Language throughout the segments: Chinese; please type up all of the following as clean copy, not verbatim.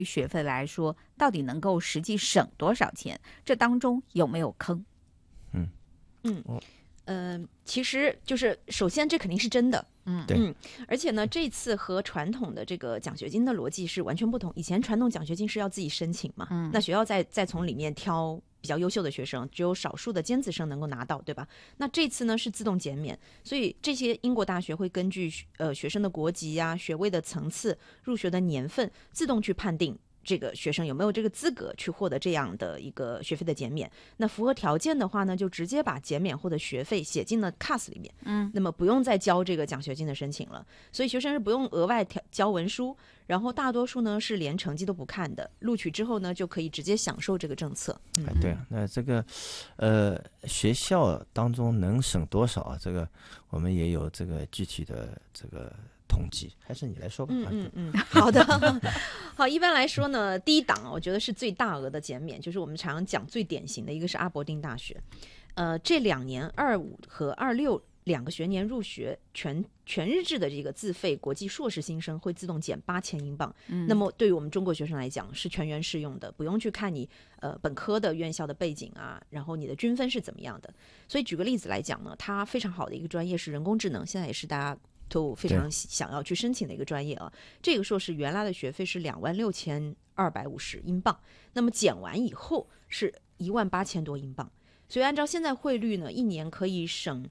学费来说，到底能够实际省多少钱？这当中有没有坑？ 其实就是首先这肯定是真的， 对， 而且呢，这次和传统的这个奖学金的逻辑是完全不同。以前传统奖学金是要自己申请嘛，那学校再从里面挑比较优秀的学生，只有少数的尖子生能够拿到，对吧？那这次呢是自动减免，所以这些英国大学会根据学生的国籍啊、学位的层次、入学的年份，自动去判定这个学生有没有这个资格去获得这样的一个学费的减免。那符合条件的话呢，就直接把减免后的学费写进了 CAS 里面，那么不用再交这个奖学金的申请了。所以学生是不用额外交文书，然后大多数呢是连成绩都不看的，录取之后呢就可以直接享受这个政策。 对啊，那这个学校当中能省多少啊？这个我们也有这个具体的这个统计，还是你来说吧。 好的。好，一般来说呢，第一档我觉得是最大额的减免，就是我们常常讲最典型的一个是阿伯丁大学，这2年25和262个学年入学全日制的这个自费国际硕士新生会自动减8000英镑。那么对于我们中国学生来讲是全员适用的，不用去看你本科的院校的背景啊，然后你的均分是怎么样的。所以举个例子来讲呢，它非常好的一个专业是人工智能，现在也是大家都非常想要去申请的一个专业啊。这个硕士原来的学费是26250英镑，那么减完以后是18000多英镑。所以按照现在汇率呢，一年可以省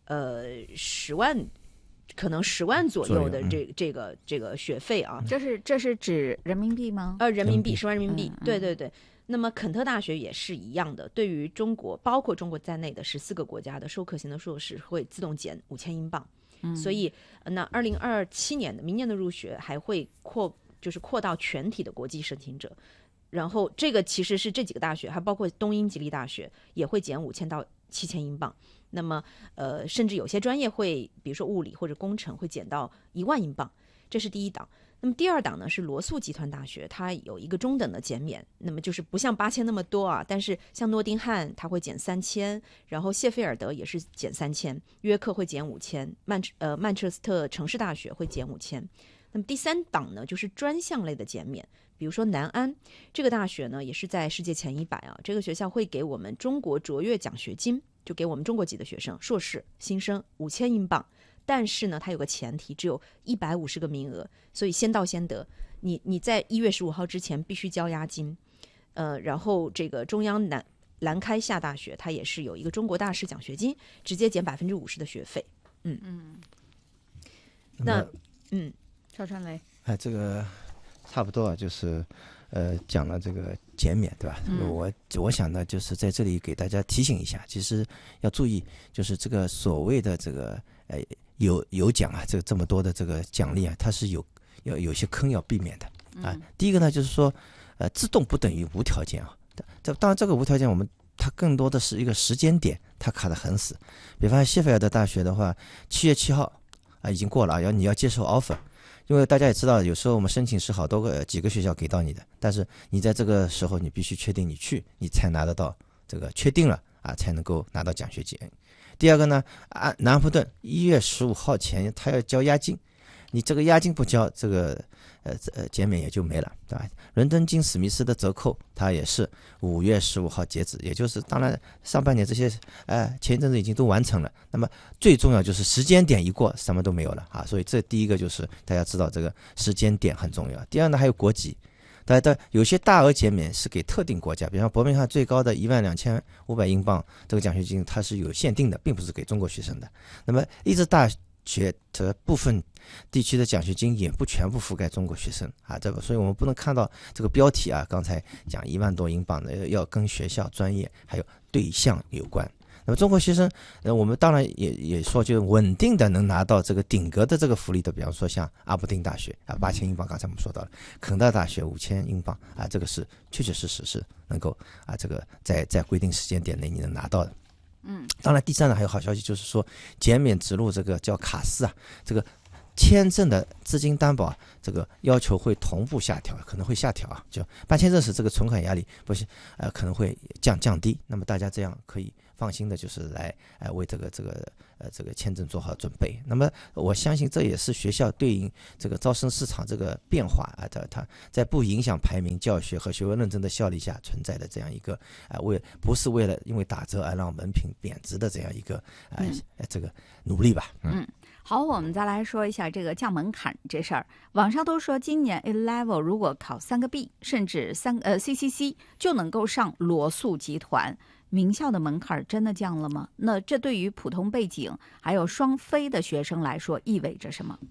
10万，可能10万左右的这个学费啊。 这是指人民币吗？ 人民币，10万人民币。对对对。那么肯特大学也是一样的，对于中国包括中国在内的14个国家的授课型的硕士会自动减5000英镑。所以那2027年的明年的入学还会扩到全体的国际申请者。然后这个其实是这几个大学，还包括东英吉利大学也会减5000到7000英镑。那么甚至有些专业会，比如说物理或者工程会减到1万英镑。这是第一档。那么第二档呢是罗素集团大学，它有一个中等的减免，那么就是不像8000那么多啊，但是像诺丁汉它会减3000，然后谢菲尔德也是减3000，约克会减5000，曼彻斯特城市大学会减5000。那么第三档呢就是专项类的减免，比如说南安这个大学呢也是在世界前100啊，这个学校会给我们中国卓越奖学金，就给我们中国籍的学生硕士新生5000英镑。但是呢它有个前提，只有150个名额，所以先到先得，你在1月15号之前必须交押金。然后这个中央兰开夏大学它也是有一个中国大师奖学金，直接减50%的学费。 邵传雷， 这个差不多啊，就是讲了这个减免，对吧？我想呢，就是在这里给大家提醒一下，其实要注意，就是这个所谓的这个有奖啊，这么多的这个奖励啊，它是有些坑要避免的啊。第一个呢，就是说自动不等于无条件啊。当然这个无条件它更多的是一个时间点，它卡得很死。比方说谢菲尔德大学的话，7月7号已经过了啊，你要接受 offer。因为大家也知道，有时候我们申请是好多几个学校给到你的，但是你在这个时候你必须确定你去，你才拿得到这个确定了啊，才能够拿到奖学金。第二个呢，南安普顿1月15号前他要交押金，你这个押金不交，这个减免也就没了，对吧？伦敦金史密斯的折扣它也是5月15号截止，也就是当然上半年这些前一阵子已经都完成了。那么最重要就是时间点一过，什么都没有了啊！所以这第一个就是大家知道这个时间点很重要。第二呢，还有国籍，大家有些大额减免是给特定国家，比方伯明翰最高的12500英镑这个奖学金它是有限定的，并不是给中国学生的。那么利兹大学的部分地区的奖学金也不全部覆盖中国学生啊，所以我们不能看到这个标题啊，刚才讲1万多英镑的要跟学校、专业还有对象有关。那么中国学生，我们当然也说，就稳定的能拿到这个顶格的这个福利的，比方说像阿伯丁大学啊，8000英镑，刚才我们说到了，肯特大学5000英镑啊，这个是确确实实是能够啊，这个在规定时间点内你能拿到的。当然第三呢还有好消息，就是说减免植入这个叫卡斯啊，这个签证的资金担保这个要求会同步下调，可能会下调啊，就办签证时这个存款压力不是可能会降低，那么大家这样可以放心的就是来为这个签证做好准备。那么我相信这也是学校对应这个招生市场这个变化它在不影响排名、教学和学位认证的效力下存在的这样一个不是为了因为打折而让文凭贬值的这样一个这个努力吧。 好，我们再来说一下这个降门槛这事儿。网上都说今年 A Level 如果考3个 B 甚至CCC 就能够上罗素集团，名校的门槛真的降了吗？那这对于普通背景还有双非的学生来说意味着什么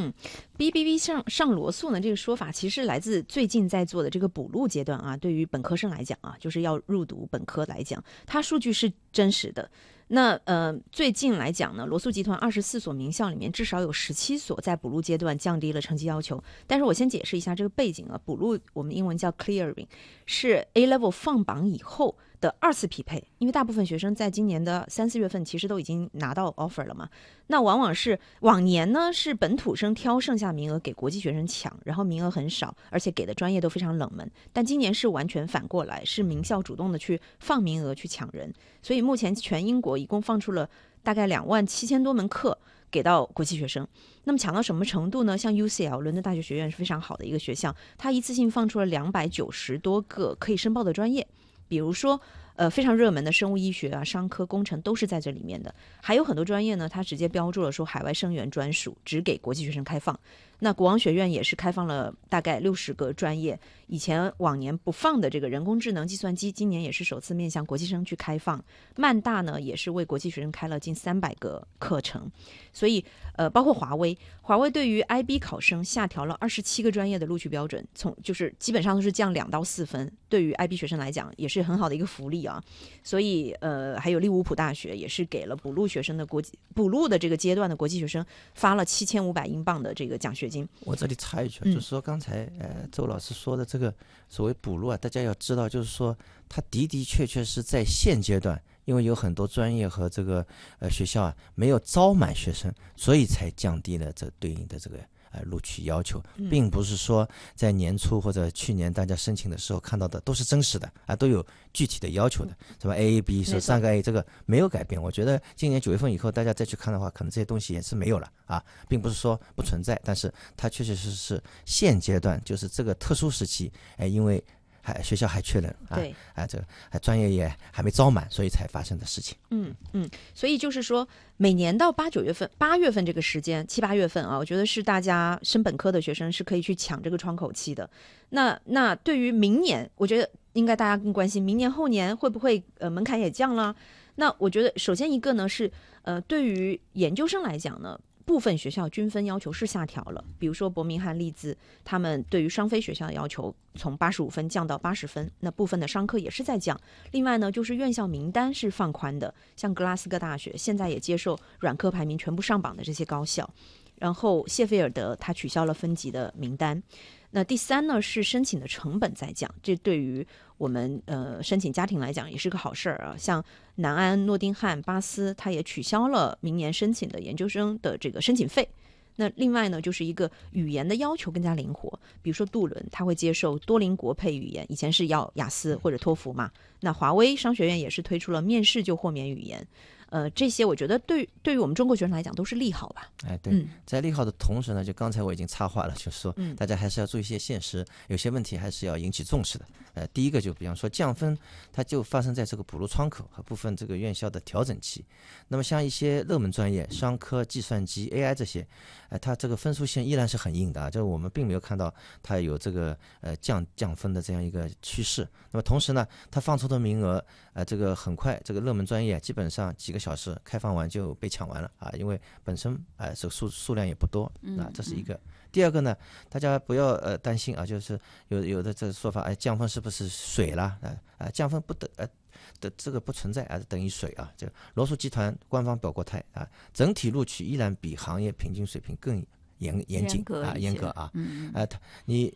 ？BBB 上罗素呢，这个说法其实来自最近在做的这个补录阶段啊，对于本科生来讲啊，就是要入读本科来讲，它数据是真实的。那最近来讲呢，罗素集团24所名校里面至少有17所在补录阶段降低了成绩要求。但是我先解释一下这个背景啊，补录我们英文叫 clearing， 是 A Level 放榜以后的2次匹配，因为大部分学生在今年的3、4月份其实都已经拿到 offer 了嘛。那往年呢是本土生挑剩下名额给国际学生抢，然后名额很少，而且给的专业都非常冷门。但今年是完全反过来，是名校主动的去放名额去抢人。所以目前全英国一共放出了大概27000多门课给到国际学生。那么抢到什么程度呢？像 UCL 伦敦大学学院是非常好的一个学校，它一次性放出了290多个可以申报的专业，比如说非常热门的生物医学啊、商科、工程都是在这里面的。还有很多专业呢，它直接标注了说海外生源专属，只给国际学生开放。那国王学院也是开放了大概60个专业，以前往年不放的这个人工智能、计算机，今年也是首次面向国际生去开放。曼大呢也是为国际学生开了近300个课程。所以包括华为对于 IB 考生下调了27个专业的录取标准，就是基本上都是降2到4分，对于 IB 学生来讲也是很好的一个福利啊。所以还有利物浦大学也是给了补录学生的补录的这个阶段的国际学生发了7500英镑的这个奖学金。 我这里插一句，就是说刚才周老师说的这个所谓补录啊，大家要知道，就是说它的确是在现阶段，因为有很多专业和这个学校啊没有招满学生，所以才降低了这对应的这个录取要求，并不是说在年初或者去年大家申请的时候看到的都是真实的都有具体的要求的，什么 A、B 是3个 A， 这个没有改变。我觉得今年9月份以后大家再去看的话，可能这些东西也是没有了并不是说不存在，但是它确确实实是现阶段就是这个特殊时期因为学校还缺人对这个专业也还没招满，所以才发生的事情。 所以就是说，每年到8月份这个时间，7、8月份啊，我觉得是大家升本科的学生是可以去抢这个窗口期的。那对于明年，我觉得应该大家更关心，明年后年会不会门槛也降了？那我觉得首先一个呢是对于研究生来讲呢，部分学校均分要求是下调了，比如说伯明翰、利兹，他们对于双非学校的要求从85分降到80分，那部分的商科也是在降。另外呢，就是院校名单是放宽的，像格拉斯哥大学现在也接受软科排名全部上榜的这些高校，然后谢菲尔德它取消了分级的名单。那第三呢是申请的成本在降，这对于我们申请家庭来讲也是个好事儿啊。像南安、诺丁汉、巴斯，它也取消了明年申请的研究生的这个申请费。那另外呢，就是一个语言的要求更加灵活，比如说杜伦，他会接受多邻国配语言，以前是要雅思或者托福嘛。那华威商学院也是推出了面试就豁免语言。这些我觉得对于我们中国学生来讲都是利好吧。 对，在利好的同时呢，就刚才我已经插话了，就是说大家还是要注意一些现实，有些问题还是要引起重视的。第一个就比方说降分，它就发生在这个补录窗口和部分这个院校的调整期。那么像一些热门专业，商科、计算机、AI 这些，它这个分数线依然是很硬的这我们并没有看到它有这个降分的这样一个趋势。那么同时呢，它放出的名额这个很快，这个热门专业基本上几个小时开放完就被抢完了因为本身这个数量也不多这是一个。第二个呢，大家不要担心就是有的这个说法降分是不是水了降分不的这个不存在等于水这罗素集团官方表过态整体录取依然比行业平均水平更严谨严格你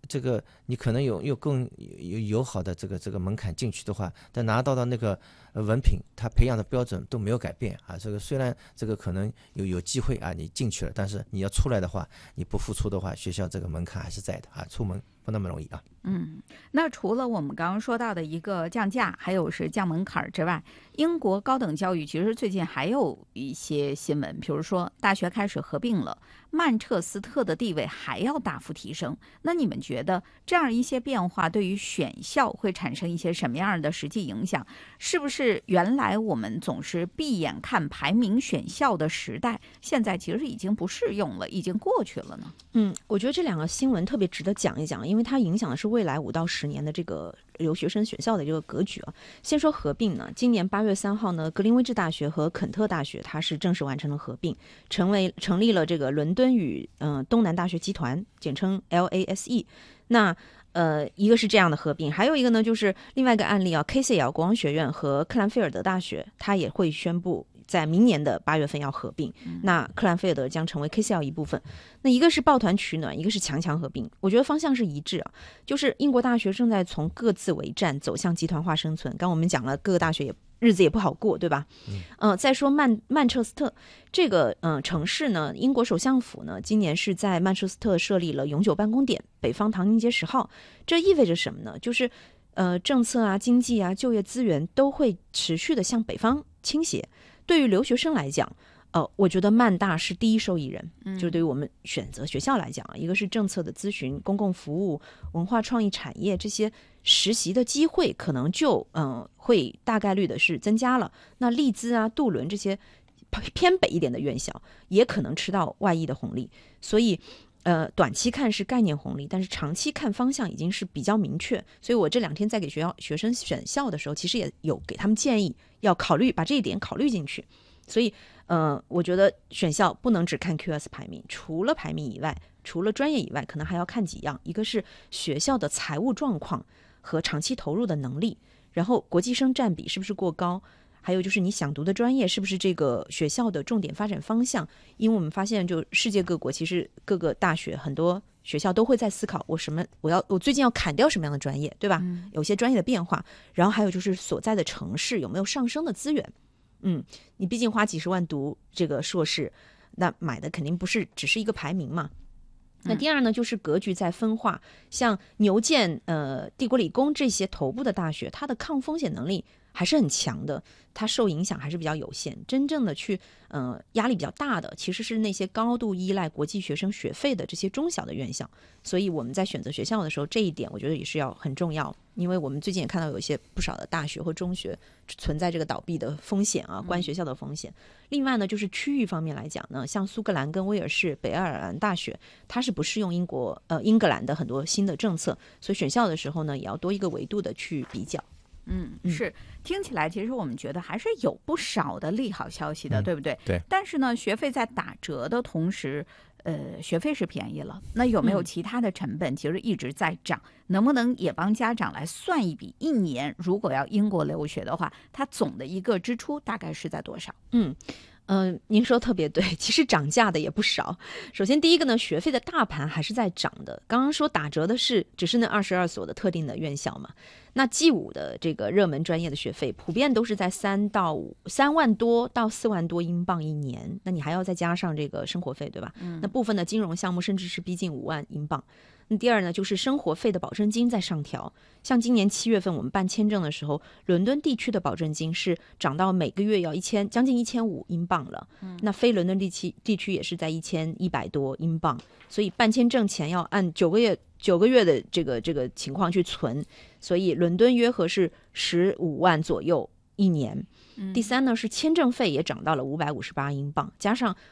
这个你可能有更友好的这个门槛进去的话，但拿到的那个文凭，他培养的标准都没有改变啊。这个虽然这个可能有机会啊，你进去了，但是你要出来的话，你不付出的话，学校这个门槛还是在的啊，出门不那么容易啊。 那除了我们刚刚说到的一个降价，还有是降门槛之外，英国高等教育其实最近还有一些新闻，比如说大学开始合并了，曼彻斯特的地位还要大幅提升。那你们觉得这样一些变化对于选校会产生一些什么样的实际影响？是不是原来我们总是闭眼看排名选校的时代，现在其实已经不适用了，已经过去了呢？ 我觉得这两个新闻特别值得讲一讲，因为它影响的是未来5到10年的这个留学生选校的这个格局啊。先说合并呢，今年8月3号呢，格林威治大学和肯特大学它是正式完成了合并，成立了这个伦敦与东南大学集团，简称 LASE。那一个是这样的合并，还有一个呢就是另外一个案例啊 ，KCL 国王学院和克兰菲尔德大学，它也会宣布在明年的8月份要合并，那克兰菲尔德将成为 KCL 一部分。那一个是抱团取暖，一个是强合并，我觉得方向是一致啊，就是英国大学正在从各自为战走向集团化生存。刚我们讲了，各个大学日子也不好过，对吧？再说曼彻斯特这个城市呢，英国首相府呢今年是在曼彻斯特设立了永久办公点，北方唐宁街10号。这意味着什么呢？就是政策啊、经济啊、就业资源都会持续的向北方倾斜。对于留学生来讲，我觉得曼大是第一受益人，就是对于我们选择学校来讲啊，一个是政策的咨询、公共服务、文化创意产业这些实习的机会，可能就会大概率的是增加了。那利兹啊、杜伦这些偏北一点的院校，也可能吃到外溢的红利。所以短期看是概念红利，但是长期看方向已经是比较明确。所以我这2天在给学生选校的时候，其实也有给他们建议，要考虑把这一点考虑进去。所以我觉得选校不能只看 QS 排名，除了排名以外，除了专业以外，可能还要看几样，一个是学校的财务状况和长期投入的能力，然后国际生占比是不是过高，还有就是你想读的专业是不是这个学校的重点发展方向。因为我们发现就世界各国其实各个大学很多学校都会在思考我最近要砍掉什么样的专业，对吧？有些专业的变化，然后还有就是所在的城市有没有上升的资源。你毕竟花几十万读这个硕士，那买的肯定不是只是一个排名嘛。那第二呢，就是格局在分化，像牛剑、帝国理工这些头部的大学，它的抗风险能力还是很强的，它受影响还是比较有限。真正的去压力比较大的，其实是那些高度依赖国际学生学费的这些中小的院校。所以我们在选择学校的时候，这一点我觉得也是要很重要。因为我们最近也看到有一些不少的大学或中学存在这个倒闭的风险啊，关学校的风险。另外呢，就是区域方面来讲呢，像苏格兰跟威尔士、北爱尔兰大学，它是不适用英格兰的很多新的政策，所以选校的时候呢，也要多一个维度的去比较。 是，听起来其实我们觉得还是有不少的利好消息的，对不对？ 对。 但是呢，学费在打折的同时，学费是便宜了，那有没有其他的成本其实一直在涨？能不能也帮家长来算一笔，一年如果要英国留学的话，它总的一个支出大概是在多少？ 您说特别对，其实涨价的也不少。首先第一个呢，学费的大盘还是在涨的。刚刚说打折的只是那22所的特定的院校嘛。那G5的这个热门专业的学费普遍都是在3万多到4万多英镑一年，那你还要再加上这个生活费，对吧？那部分的金融项目甚至是逼近5万英镑。那第二呢，就是生活费的保证金在上调。像今年7月份我们办签证的时候，伦敦地区的保证金是涨到每个月要将近1500英镑了。那非伦敦地区也是在1100多英镑。所以办签证前要按9个月的这个情况去存，所以伦敦约合是15万左右一年。第三呢，是签证费也涨到了558英镑，加上